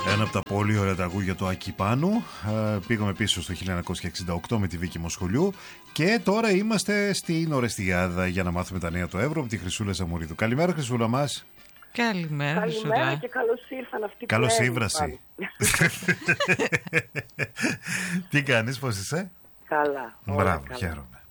Ένα από τα πολύ ωραία τραγούδια του Άκη Πάνου. Πήγαμε πίσω στο 1968 με τη Βίκη Μοσχολιού και τώρα είμαστε στην Ορεστιάδα για να μάθουμε τα νέα του Εύρω από τη Χρυσούλα Ζαμουρίδου. Καλημέρα, Χρυσούλα μας. Καλημέρα, Καλημέρα και καλώς ήρθαν αυτοί που καλώς ήβραση. Τι κάνεις, πώς είσαι? Καλά. Μπράβο, καλά. χαίρομαι.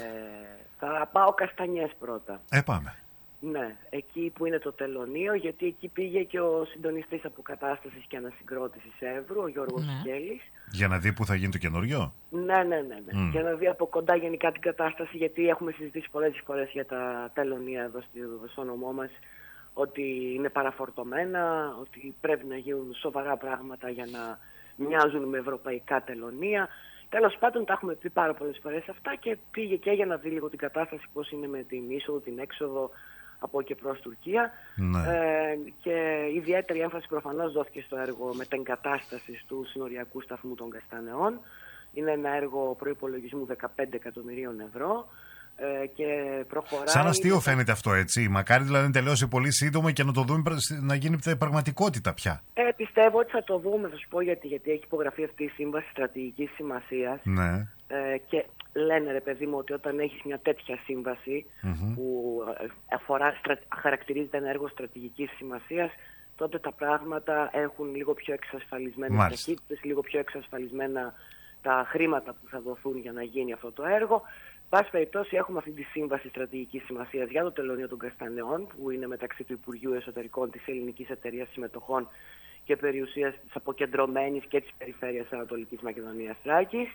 Θα πάω Καστανιές πρώτα. Πάμε. Ναι, εκεί που είναι το τελωνείο, γιατί εκεί πήγε και ο συντονιστής αποκατάστασης και ανασυγκρότησης Εύρου, ο Γιώργος Κέλλης. Για να δει που θα γίνει το καινούριο. Ναι. Για να δει από κοντά γενικά την κατάσταση, γιατί έχουμε συζητήσει πολλές φορές για τα τελωνεία εδώ στο νομό μας, ότι είναι παραφορτωμένα, ότι πρέπει να γίνουν σοβαρά πράγματα για να μοιάζουν με ευρωπαϊκά τελωνεία. Τέλος πάντων, τα έχουμε πει πάρα πολλές φορές αυτά και πήγε και για να δει λίγο την κατάσταση, πώς είναι με την είσοδο, την έξοδο από και προς Τουρκία. Ναι. Και ιδιαίτερη έμφαση προφανώς δόθηκε στο έργο μετεγκατάστασης του συνοριακού σταθμού των Καστανεών. Είναι ένα έργο προϋπολογισμού 15 εκατομμυρίων ευρώ. Και προχωράει. Σαν αστείο φαίνεται αυτό, έτσι. Μακάρι δηλαδή να τελειώσει πολύ σύντομα και να το δούμε να γίνει πραγματικότητα πια. Πιστεύω ότι θα το δούμε, θα σου πω γιατί έχει υπογραφεί αυτή η σύμβαση στρατηγικής σημασίας. Ναι. Και λένε, ρε παιδί μου, ότι όταν έχεις μια τέτοια σύμβαση που χαρακτηρίζεται ένα έργο στρατηγικής σημασίας, τότε τα πράγματα έχουν λίγο πιο εξασφαλισμένες ταχύτητες, λίγο πιο εξασφαλισμένα τα χρήματα που θα δοθούν για να γίνει αυτό το έργο. Πάση περιπτώσει, έχουμε αυτή τη σύμβαση στρατηγικής σημασίας για το τελωνείο των Καστανεών, που είναι μεταξύ του Υπουργείου Εσωτερικών, της Ελληνικής Εταιρείας Συμμετοχών και περιουσίας της αποκεντρωμένης και της περιφέρειας Ανατολικής Μακεδονίας Θράκης.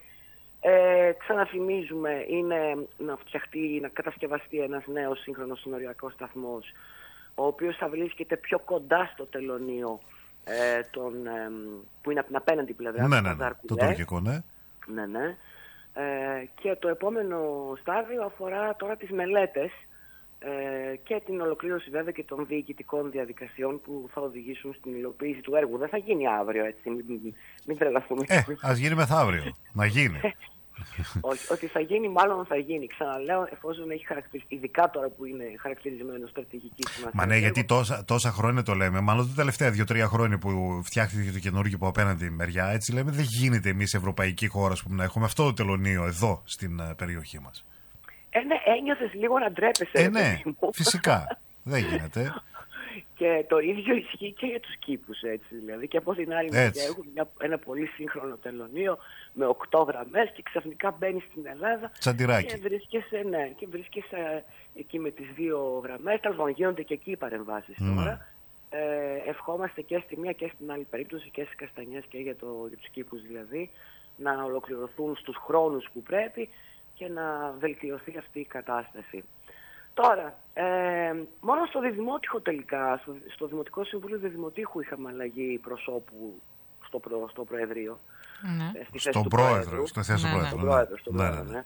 Ξαναθυμίζουμε, είναι να κατασκευαστεί ένας νέος σύγχρονος συνοριακός σταθμός, ο οποίος θα βρίσκεται πιο κοντά στο τελωνείο, που είναι από την απέναντι πλευρά. Ναι, το τουρκικό, ναι. Ναι. Και το επόμενο στάδιο αφορά τώρα τις μελέτες και την ολοκλήρωση βέβαια και των διοικητικών διαδικασιών που θα οδηγήσουν στην υλοποίηση του έργου. Δεν θα γίνει αύριο, έτσι, μην τρελαθούμε. Ας γίνει μεθαύριο, να γίνει. Όχι, ότι θα γίνει, μάλλον θα γίνει. Ξαναλέω, εφόσον έχει χαρακτηριστεί, ειδικά τώρα που είναι χαρακτηρισμένο στρατηγική σημασία. Μα ναι, γιατί τόσα χρόνια το λέμε. Μάλλον τα τελευταία 2-3 χρόνια που φτιάχτηκε το καινούργιο από απέναντι μεριά, έτσι λέμε, δεν γίνεται εμείς ευρωπαϊκή χώρα να έχουμε αυτό το τελωνείο εδώ στην περιοχή μας. Ναι, ένιωθες λίγο να ντρέπεσαι. Ναι, φυσικά. Δεν γίνεται. Και το ίδιο ισχύει και για τους κήπους, έτσι δηλαδή. Και από την άλλη μεριά έχουν ένα πολύ σύγχρονο τελωνείο με 8 γραμμές και ξαφνικά μπαίνεις στην Ελλάδα. Τσαντιράκι. Και βρίσκεσαι εκεί με τις 2 γραμμές. Τέλος πάντων, γίνονται και εκεί οι παρεμβάσεις τώρα. Ευχόμαστε και στη μία και στην άλλη περίπτωση, και στις Καστανιές και για τους κήπους δηλαδή, να ολοκληρωθούν στους χρόνους που πρέπει και να βελτιωθεί αυτή η κατάσταση. Τώρα, μόνο στο Διδημότυχο τελικά, στο Δημοτικό Συμβούλιο Διδημοτήχου είχαμε αλλαγή προσώπου στο Προεδρείο. Στον Πρόεδρο, στο θέση του Πρόεδρου. Ναι.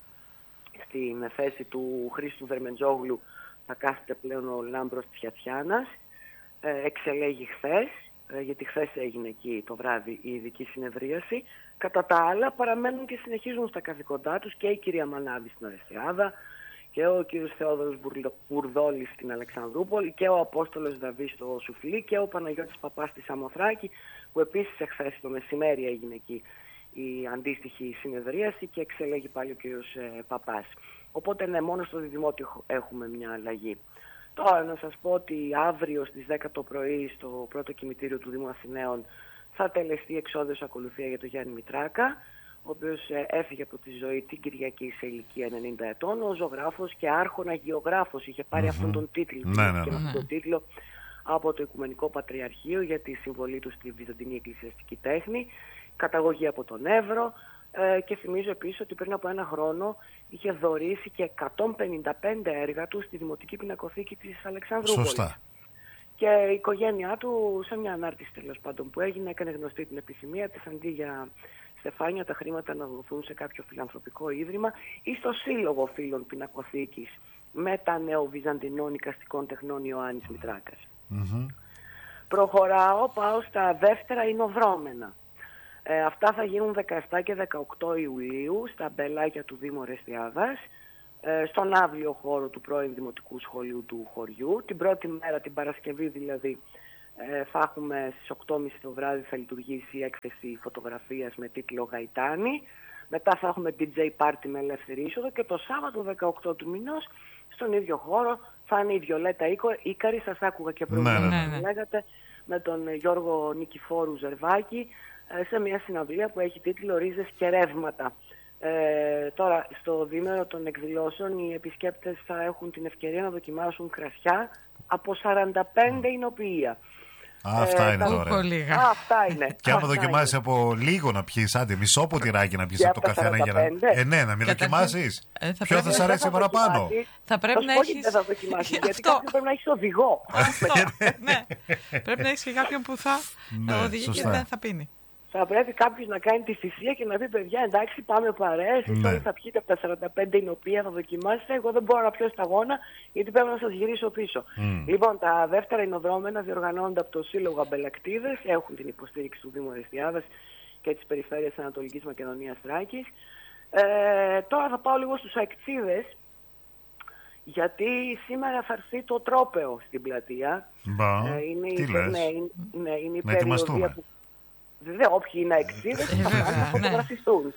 Στην θέση του Χρήστου Δερμεντζόγλου θα κάθεται πλέον ο Λάμπρος Τιατσιάνας. Εξελέγει χθες, γιατί χθες έγινε εκεί το βράδυ η ειδική συνεδρίαση. Κατά τα άλλα παραμένουν και συνεχίζουν στα καθηκοντά τους και η κυρία Μανάβη στην Ορεστιάδα, και ο κύριος Θεόδωρος Μπουρδόλης στην Αλεξανδρούπολη, και ο Απόστολος Δαβής στο Σουφλί, και ο Παναγιώτης Παπάς στη Σαμοθράκη, που επίσης εχθές το μεσημέρι έγινε εκεί η αντίστοιχη συνεδρίαση και εξελέγει πάλι ο κύριος Παπάς. Οπότε ναι, μόνο στο Διδημότυχο έχουμε μια αλλαγή. Τώρα να σας πω ότι αύριο στις 10 το πρωί στο πρώτο κημητήριο του Δήμου Αθηναίων θα τελεστεί εξόδιος ακολουθία για τον Γιάννη Μητράκα, ο οποίος έφυγε από τη ζωή την Κυριακή σε ηλικία 90 ετών. Ο ζωγράφος και άρχονα γεωγράφος είχε πάρει αυτόν τον τίτλο, αυτόν τον τίτλο από το Οικουμενικό Πατριαρχείο για τη συμβολή του στη Βυζαντινή εκκλησιαστική τέχνη, καταγωγή από τον Εύρο, και θυμίζω επίσης ότι πριν από 1 χρόνο είχε δωρήσει και 155 έργα του στη Δημοτική Πινακοθήκη της Αλεξανδρούπολης. Σωστά. Και η οικογένειά του, σε μια ανάρτηση τέλος πάντων που έγινε, έκανε γνωστή την επιθυμία της, αντί για στεφάνια τα χρήματα να δοθούν σε κάποιο φιλανθρωπικό ίδρυμα ή στο Σύλλογο Φίλων Πινακοθήκης Μετανεοβυζαντινών Οικαστικών Τεχνών Ιωάννης Μητράκας. Προχωράω, πάω στα δεύτερα εινοδρόμενα. Αυτά θα γίνουν 17 και 18 Ιουλίου στα μπελάκια του Δήμου Ορεστιάδας, στον αύλιο χώρο του πρώην Δημοτικού Σχολείου του χωριού. Την πρώτη μέρα, την Παρασκευή δηλαδή, Θα έχουμε στις 8.30 το βράδυ θα λειτουργήσει η έκθεση φωτογραφίας με τίτλο Γαϊτάνη. Μετά θα έχουμε DJ party με ελεύθερη είσοδο και το Σάββατο 18 του μηνός στον ίδιο χώρο θα είναι η Βιολέτα Ίκαρη, σας άκουγα και προηγούμενα λέγατε, με τον Γιώργο Νικηφόρου Ζερβάκη σε μια συναυλία που έχει τίτλο Ρίζες και Ρεύματα. Τώρα στο διήμερο των εκδηλώσεων οι επισκέπτες θα έχουν την ευκαιρία να δοκιμάσουν κρασιά από 45 εινοποιεία. Αυτά είναι τώρα. Αυτά είναι. Και άμα δοκιμάσεις από λίγο να πιεις, άντε μισό ποτηράκι να πιεις από το καθένα για να... Ναι, να μην δοκιμάσεις. Ποιο θα σ' αρέσει παραπάνω? Θα πρέπει να έχεις... Δεν θα δοκιμάσεις, γιατί κάποιος πρέπει να έχεις οδηγό. Ναι, πρέπει να έχεις και κάποιον που θα οδηγεί και δεν θα πίνει. Θα πρέπει κάποιος να κάνει τη θυσία και να πει: παιδιά, εντάξει, πάμε παρέες. Όλοι θα πιείτε από τα 45 εινοποιεία, θα δοκιμάσετε. Εγώ δεν μπορώ να πιω σταγόνα, γιατί πρέπει να σας γυρίσω πίσω. Λοιπόν, τα δεύτερα εινοδρόμενα διοργανώνονται από το Σύλλογο Αμπελακτίδες, έχουν την υποστήριξη του Δήμου Ορεστιάδας και της Περιφέρειας Ανατολικής Μακεδονίας Θράκης. Τώρα θα πάω λίγο στους αεκτσίδες, γιατί σήμερα θα έρθει το τρόπεο στην πλατεία. Είναι η περιοδία που. Βέβαια, όποιοι είναι αεξίδες θα πάνε να φωτογραφιστούν.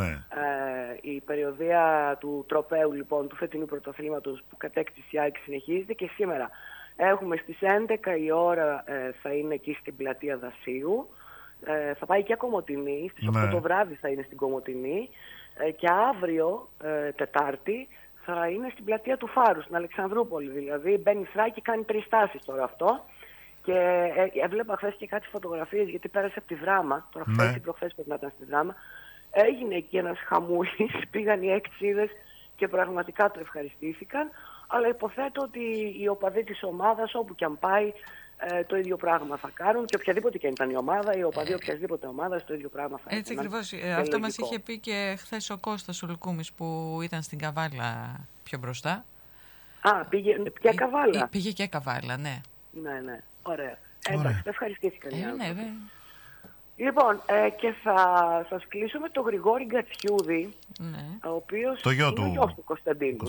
Η περιοδία του τροπαίου λοιπόν του φετινού πρωταθλήματος που κατέκτησε η ΑΕΚ συνεχίζεται και σήμερα έχουμε στις 11 η ώρα θα είναι εκεί στην πλατεία Δασίου, θα πάει και Κομοτηνή, στις 8 το βράδυ θα είναι στην Κομοτηνή και αύριο Τετάρτη θα είναι στην πλατεία του Φάρου, στην Αλεξανδρούπολη. Δηλαδή μπαίνει Θράκη, κάνει 3 στάσεις τώρα αυτό. Και έβλεπα χθες και κάτι φωτογραφίες, γιατί πέρασε από τη Δράμα. Τώρα χθες ή προχθές πρέπει να ήταν στη Δράμα. Έγινε εκεί ένας χαμούλης, πήγαν οι αεκτσίδες και πραγματικά το ευχαριστήθηκαν. Αλλά υποθέτω ότι οι οπαδοί της ομάδας, όπου και αν πάει, το ίδιο πράγμα θα κάνουν. Και οποιαδήποτε και αν ήταν η ομάδα, οι οπαδοί οποιασδήποτε ομάδας, το ίδιο πράγμα θα έτσι έκαναν. Έτσι ακριβώς. Αυτό μας είχε πει και χθες ο Κώστας ο Λουκούμης που ήταν στην Καβάλα πιο μπροστά. Πήγε και Καβάλα. Πήγε και Καβάλα, ναι. Ναι. Ωραία. Εντάξει, ευχαριστήθηκαν οι άνθρωποι. Λοιπόν, και θα σας κλείσω με τον Γρηγόρη Γκατσιούδη, ο οποίος είναι ο γιος του Κωνσταντίνου.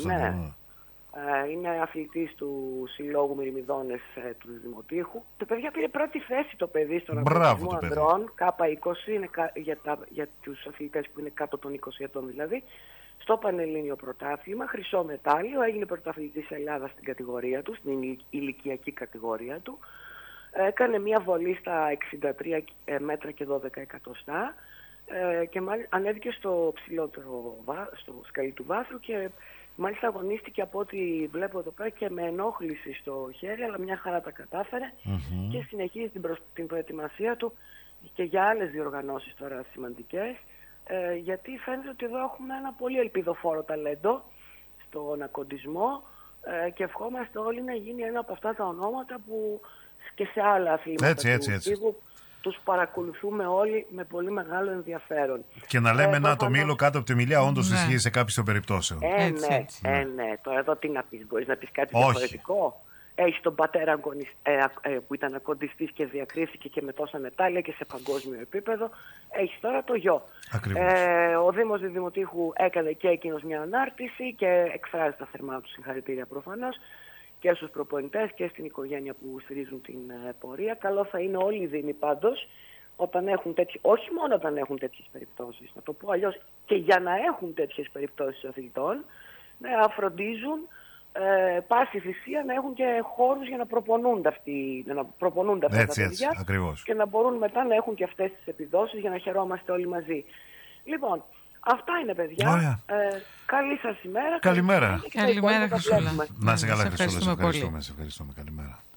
Είναι αθλητής του Συλλόγου Μυριμιδώνες του Δημοτήχου. Το παιδιά πήρε πρώτη θέση το παιδί στον αγωνισμό ανδρών, K20, είναι για τους αθλητές που είναι κάτω των 20 ετών δηλαδή. Στο Πανελλήνιο Πρωτάθλημα, χρυσό μετάλλιο, έγινε πρωταθλητής Ελλάδας στην κατηγορία του, στην ηλικιακή κατηγορία του. Έκανε μια βολή στα 63 μέτρα και 12 εκατοστά και ανέβηκε στο ψηλότερο, στο σκαλί του βάθρου και μάλιστα αγωνίστηκε από ό,τι βλέπω εδώ πέρα και με ενόχληση στο χέρι, αλλά μια χαρά τα κατάφερε και συνεχίζει την προετοιμασία του και για άλλες διοργανώσεις τώρα σημαντικές. Γιατί φαίνεται ότι εδώ έχουμε ένα πολύ ελπιδοφόρο ταλέντο στον ακοντισμό και ευχόμαστε όλοι να γίνει ένα από αυτά τα ονόματα που και σε άλλα αθλήματα του τους παρακολουθούμε όλοι με πολύ μεγάλο ενδιαφέρον. Και να λέμε να το μήλο κάτω από τη μιλιά όντως ισχύει σε κάποιες των περιπτώσεων. Ναι. Τώρα εδώ τι να πεις, μπορείς να πεις κάτι διαφορετικό? Έχει τον πατέρα που ήταν ακοντιστής και διακρίθηκε και με τόσα μετάλλια και σε παγκόσμιο επίπεδο. Έχει τώρα το γιο. Ο Δήμος Δημοτήχου έκανε και εκείνος μια ανάρτηση και εκφράζει τα θερμά του συγχαρητήρια προφανώς και στους προπονητές και στην οικογένεια που στηρίζουν την πορεία. Καλό θα είναι όλοι οι Δήμοι πάντως, όταν έχουν όχι μόνο όταν έχουν τέτοιες περιπτώσεις, να το πω αλλιώς, και για να έχουν τέτοιες περιπτώσεις αθλητών, να φροντίζουν πάση θυσία να έχουν και χώρους για να προπονούνται αυτά τα παιδιά ακριβώς. Και να μπορούν μετά να έχουν και αυτές τις επιδόσεις για να χαιρόμαστε όλοι μαζί. Λοιπόν, αυτά είναι παιδιά. Καλή σας ημέρα. Καλημέρα. Καλημέρα Χρυσούλα. Να είσαι καλά Χρυσούλα. Σε ευχαριστούμε. Καλημέρα.